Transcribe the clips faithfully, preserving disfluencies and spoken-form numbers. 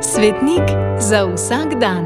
Svetnik za vsak dan.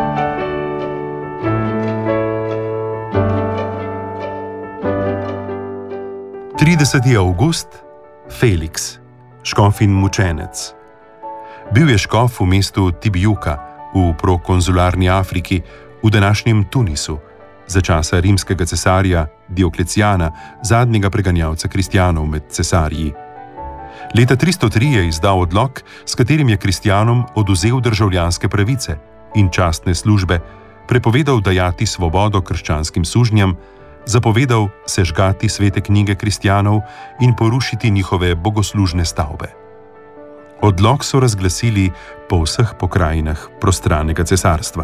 trideseti avgust, Feliks, škof in mučenec. Bil je škof v mestu Tibjuka v prokonzularni Afriki v današnjem Tunisu, za časa rimskega cesarja Dioklecijana, zadnjega preganjalca kristjanov med cesarji. Leta tristo tri je izdal odlok, s katerim je kristjanom odvzel državljanske pravice in častne službe, prepovedal dajati svobodo krščanskim sužnjam, zapovedal sežgati svete knjige kristjanov in porušiti njihove bogoslužne stavbe. Odlok so razglasili po vseh pokrajinah prostranega cesarstva.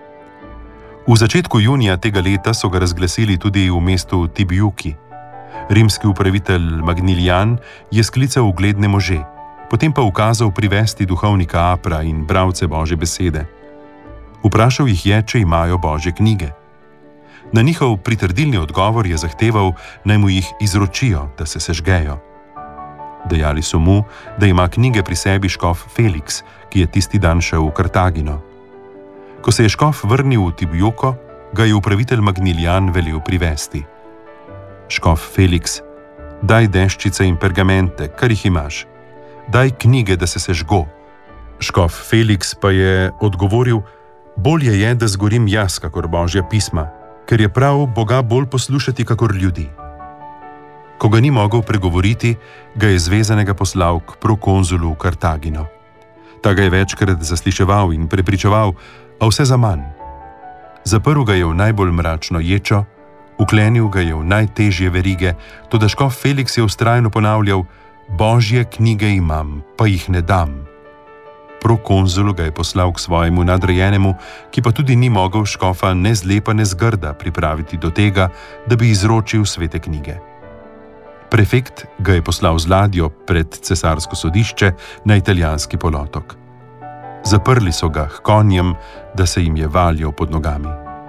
V začetku junija tega leta so ga razglasili tudi v mestu Tibjuki. Rimski upravitelj Magnilijan je sklical ugledne može, potem pa ukazal privesti duhovnika Apra in bralce Božje besede. Vprašal jih je, če imajo Božje knjige. Na njihov pritrdilni odgovor je zahteval, naj mu jih izročijo, da se sežgejo. Dejali so mu, da ima knjige pri sebi škof Feliks, ki je tisti dan šel v Kartagino. Ko se je škof vrnil v Tibjuko, ga je upravitelj Magnilijan velel privesti. Škof Feliks, daj deščice in pergamente, kar jih imaš. Daj knjige, da se sežgo. Škof Feliks pa je odgovoril, bolje je, da zgorim jaz, kakor Božja pisma, ker je prav Boga bolj poslušati, kakor ljudi. Ko ga ni mogel pregovoriti, ga je zvezanega poslal k prokonzulu v Kartagino. Ta ga je večkrat zasliševal in prepričeval, a vse za manj. Zaprl ga je v najbolj mračno ječo, uklenil ga je v najtežje verige, toda škof Feliks je vztrajno ponavljal, Božje knjige imam, pa jih ne dam. Prokonzul ga je poslal k svojemu nadrejenemu, ki pa tudi ni mogel škofa ne zlepa ne zgrda pripraviti do tega, da bi izročil svete knjige. Prefekt ga je poslal z ladjo pred cesarsko sodišče na italijanski polotok. Zaprli so ga h konjem, da se jim je valjal pod nogami.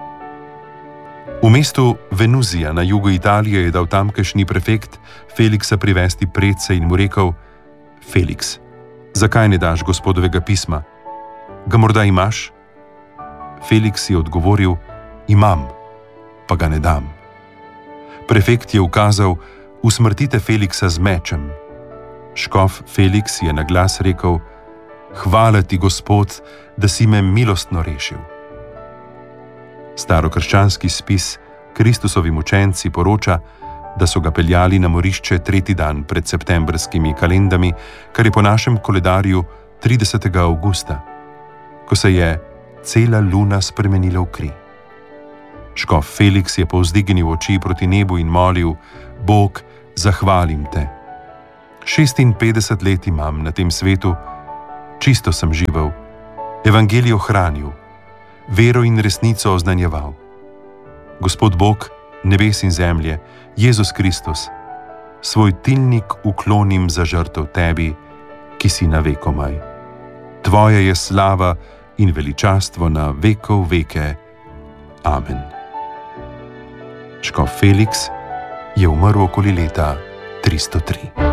V mestu Venuzija na jugu Italije je dal tamkajšnji prefekt Feliksa privesti predse in mu rekel, Feliks, zakaj ne daš gospodovega pisma? Ga morda imaš? Feliks je odgovoril, imam, pa ga ne dam. Prefekt je ukazal, usmrtite Feliksa z mečem. Škof Feliks je na glas rekel, hvala ti, Gospod, da si me milostno rešil. Starokrščanski spis Kristusovi mučenci poroča, da so ga peljali na morišče tretji dan pred septembrskimi kalendami, kar je po našem koledarju tridesetega avgusta, ko se je cela luna spremenila v kri. Škof Feliks je povzdignil oči proti nebu in molil, Bog, zahvalim te. šestinpetdeset let imam na tem svetu, čisto sem živel, evangelijo hranil, vero in resnico oznanjeval. Gospod Bog, nebes in zemlje, Jezus Kristus, svoj tilnik uklonim za žrtev tebi, ki si na vekomaj. Tvoja je slava in veličastvo na vekov veke. Amen. Škof Feliks je umrl okoli leta tristo tri.